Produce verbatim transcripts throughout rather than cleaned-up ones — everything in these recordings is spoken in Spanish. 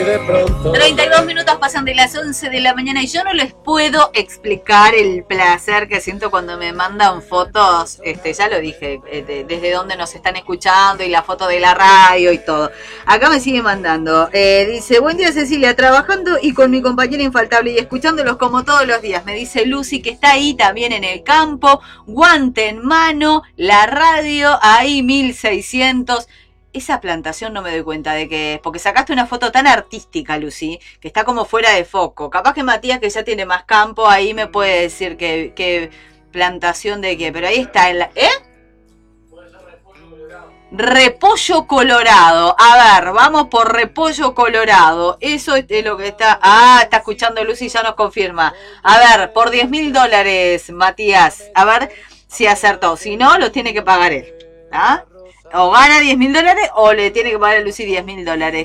treinta y dos minutos pasan de las once de la mañana y yo no les puedo explicar el placer que siento cuando me mandan fotos, este, ya lo dije, de, desde dónde nos están escuchando y la foto de la radio y todo. Acá me sigue mandando, eh, dice, buen día Cecilia, trabajando y con mi compañera infaltable y escuchándolos como todos los días. Me dice Lucy que está ahí también en el campo, guante en mano, la radio, ahí mil seiscientos. Esa plantación no me doy cuenta de qué es, porque sacaste una foto tan artística, Lucy, que está como fuera de foco. Capaz que Matías, que ya tiene más campo, ahí me puede decir que, que plantación de qué, pero ahí está en la... ¿Eh? Repollo colorado. A ver, vamos por repollo colorado. Eso es lo que está... Ah, está escuchando Lucy, ya nos confirma. A ver, por diez mil dólares, Matías. A ver si acertó. Si no, lo tiene que pagar él. ¿Ah? O gana diez mil dólares o le tiene que pagar a Lucy diez mil dólares.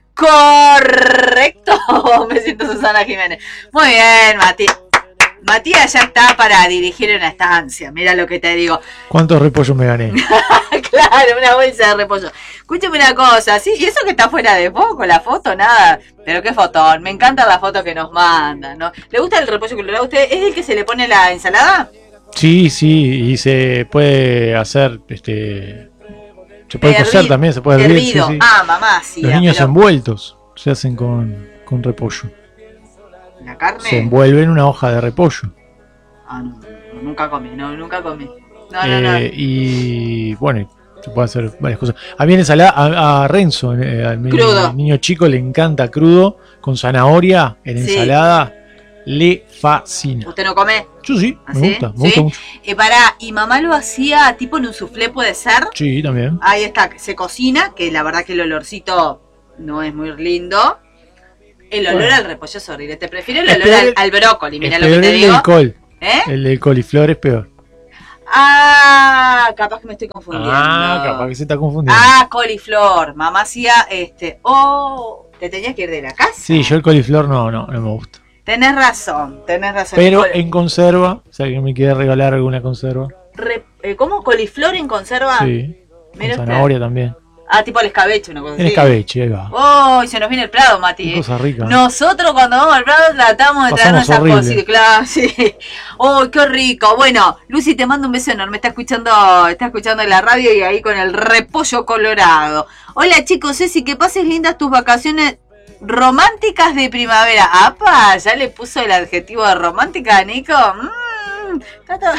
Correcto. Me siento Susana Jiménez. Muy bien, Matías. Matías ya está para dirigir una estancia. Mira lo que te digo. ¿Cuántos repollos me gané? Claro, una bolsa de repollo. Escúchame una cosa, sí, y eso que está fuera de foco, la foto, nada. Pero qué fotón, me encanta la foto que nos mandan, ¿no? ¿Le gusta el repollo colorado a usted? ¿Es el que se le pone la ensalada? Sí, sí, y se puede hacer, este... Se puede Hervid, cocer también, se puede hervir. Sí, sí. Ah, mamá, sí. Los niños pero... envueltos se hacen con, con repollo. ¿La carne? Se envuelve en una hoja de repollo. Ah, no, no, nunca comí, no, nunca comí. No, eh, no, no. Y bueno, se puede hacer varias cosas. A mí en ensalada, a, a Renzo, eh, al crudo. niño chico, le encanta crudo, con zanahoria, en sí. ensalada, le fascina. ¿Usted no come? Yo sí, ¿Ah, me sí? gusta, me ¿Sí? gusta mucho. Eh, pará, ¿y mamá lo hacía tipo en un soufflé, puede ser? Sí, también. Ahí está, se cocina, que la verdad que el olorcito no es muy lindo. El olor bueno. al repollo es horrible. Te prefiero el olor al, al brócoli, mira lo que te el digo. Del col. ¿Eh? El del coliflor es peor. Ah, capaz que me estoy confundiendo. Ah, capaz que se está confundiendo. Ah, coliflor. Mamá hacía este. Oh, ¿te tenías que ir de la casa? Sí, yo el coliflor no, no, no me gusta. Tenés razón, tenés razón. Pero en conserva, o sea, que me quiere regalar alguna conserva. Re, eh, ¿Cómo? ¿Coliflor en conserva? Sí, con zanahoria también. Ah, tipo el escabeche, una cosa el así. El escabeche, ahí va. Oh, y se nos viene el Prado, Mati. Qué cosa rica. Nosotros cuando vamos al Prado tratamos de traernos esas cosas. Claro, sí. Oh, qué rico. Bueno, Lucy, te mando un beso enorme. Está escuchando, está escuchando la radio y ahí con el repollo colorado. Hola chicos, Ceci, que pases lindas tus vacaciones románticas de primavera. ¡Apa! Ya le puso el adjetivo de romántica a Nico. Mmm, está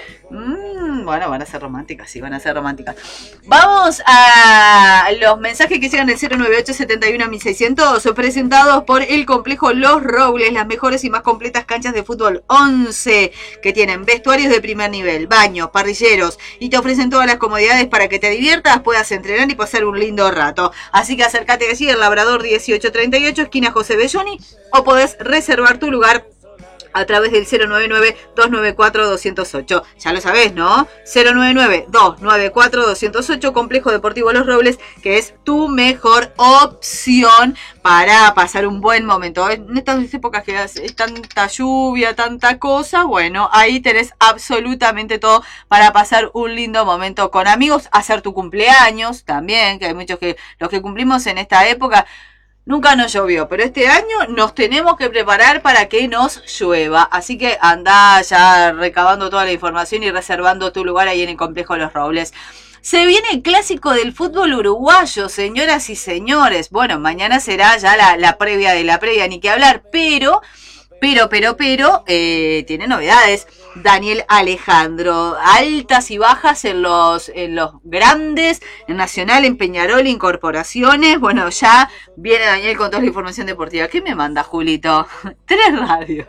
Mm, bueno, van a ser románticas, sí, van a ser románticas. Vamos a los mensajes que llegan del cero nueve ocho setenta y uno mil seiscientos, presentados por el complejo Los Robles, las mejores y más completas canchas de fútbol once, que tienen vestuarios de primer nivel, baños, parrilleros, y te ofrecen todas las comodidades para que te diviertas, puedas entrenar y pasar un lindo rato. Así que acércate allí, el Labrador dieciocho treinta y ocho, esquina José Belloni, o podés reservar tu lugar a través del cero nueve nueve dos nueve cuatro dos cero ocho. Ya lo sabés, ¿no? cero nueve nueve dos nueve cuatro dos cero ocho, Complejo Deportivo Los Robles, que es tu mejor opción para pasar un buen momento. En estas épocas que hace tanta lluvia, tanta cosa, bueno, ahí tenés absolutamente todo para pasar un lindo momento con amigos, hacer tu cumpleaños también, que hay muchos que los que cumplimos en esta época. Nunca nos llovió, pero este año nos tenemos que preparar para que nos llueva. Así que anda ya recabando toda la información y reservando tu lugar ahí en el Complejo Los Robles. Se viene el clásico del fútbol uruguayo, señoras y señores. Bueno, mañana será ya la, la previa de la previa, ni que hablar, pero... Pero, pero, pero, eh, tiene novedades. Daniel Alejandro, altas y bajas en los, en los grandes, en Nacional, en Peñarol, incorporaciones. Bueno, ya viene Daniel con toda la información deportiva. ¿Qué me manda, Julito? Tres radios.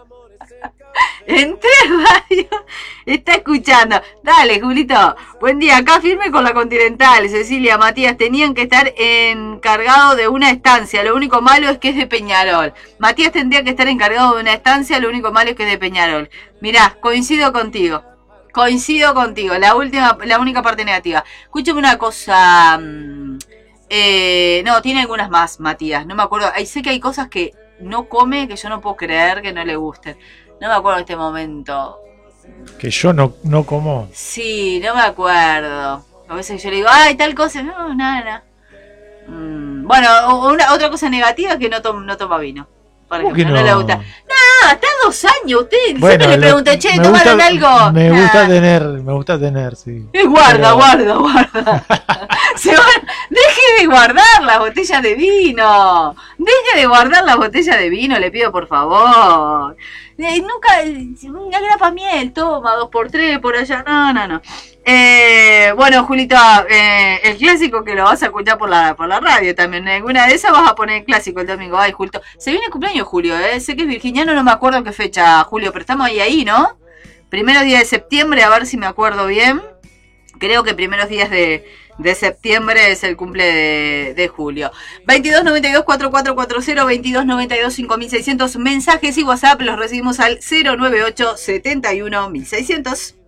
En tres radios está escuchando. Dale, Julito. Buen día. Acá firme con la Continental. Cecilia, Matías, tenían que estar encargados de una estancia. Lo único malo es que es de Peñarol. Matías tendría que estar encargado de una estancia. Lo único malo es que es de Peñarol. Mirá, coincido contigo. Coincido contigo. La última, la única parte negativa. Escúchame una cosa. Eh, no, tiene algunas más, Matías. No me acuerdo. Ahí sé que hay cosas que no come que yo no puedo creer que no le gusten. No me acuerdo de este momento. Que yo no, no como. Sí, no me acuerdo. A veces yo le digo, ay, tal cosa. No, nada, nada. Mm, bueno, una, otra cosa negativa es que no, to, no toma vino. Por ejemplo, no? no le gusta. No, está dos años. Usted bueno, siempre le pregunta, che, ¿tomaron gusta, algo? Me nah. gusta tener, me gusta tener, sí. Eh, guarda, Pero... guarda, guarda. Se van, deje de guardar las botellas de vino. Deje de guardar las botellas de vino, le pido por favor. Eh, nunca, una grapa miel, toma, dos por tres por allá. No, no, no. Eh, bueno, Julito, eh, el clásico que lo vas a escuchar por la por la radio también. Alguna de esas vas a poner el clásico el domingo. Ay, Julito. Se viene el cumpleaños Julio, ¿eh? Sé que es virginiano, no me acuerdo qué fecha, Julio, pero estamos ahí, ahí, ¿no? Primero día de septiembre, a ver si me acuerdo bien. Creo que primeros días de, de septiembre es el cumple de, de Julio. veintidós noventa y dos cuarenta y cuatro cuarenta, veintidós noventa y dos cinco mil seiscientos. Mensajes y WhatsApp los recibimos al cero noventa y ocho setenta y uno mil seiscientos.